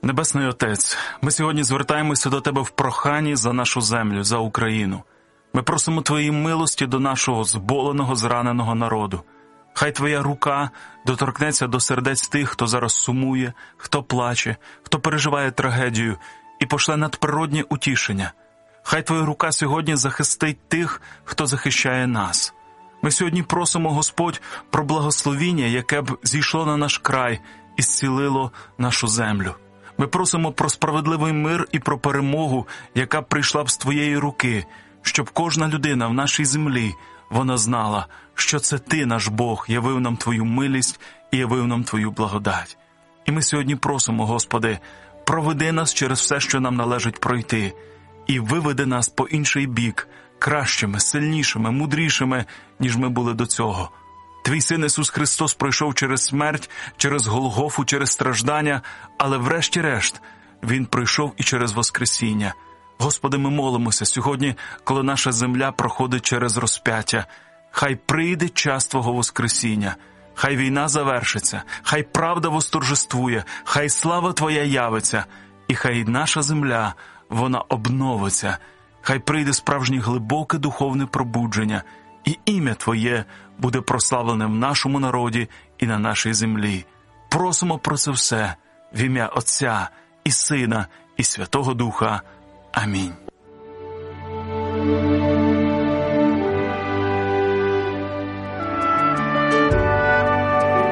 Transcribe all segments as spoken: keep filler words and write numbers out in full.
Небесний Отець, ми сьогодні звертаємося до Тебе в проханні за нашу землю, за Україну. Ми просимо Твоєї милості до нашого зболеного, зраненого народу. Хай Твоя рука доторкнеться до сердець тих, хто зараз сумує, хто плаче, хто переживає трагедію, і пошле надприроднє утішення. Хай Твоя рука сьогодні захистить тих, хто захищає нас. Ми сьогодні просимо, Господь, про благословіння, яке б зійшло на наш край і зцілило нашу землю. Ми просимо про справедливий мир і про перемогу, яка прийшла б з Твоєї руки, щоб кожна людина в нашій землі, вона знала, що це Ти, наш Бог, явив нам Твою милість і явив нам Твою благодать. І ми сьогодні просимо, Господи, проведи нас через все, що нам належить пройти, і виведи нас по інший бік, кращими, сильнішими, мудрішими, ніж ми були до цього. Твій Син Ісус Христос пройшов через смерть, через Голгофу, через страждання, але врешті-решт Він пройшов і через Воскресіння. Господи, ми молимося сьогодні, коли наша земля проходить через розп'яття. Хай прийде час Твого Воскресіння, хай війна завершиться, хай правда восторжествує, хай слава Твоя явиться, і хай наша земля, вона обновиться, хай прийде справжнє глибоке духовне пробудження, і ім'я Твоє буде прославлене в нашому народі і на нашій землі. Просимо про це все в ім'я Отця і Сина і Святого Духа. Амінь.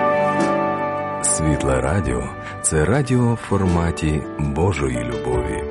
Світле радіо – це радіо в форматі Божої любові.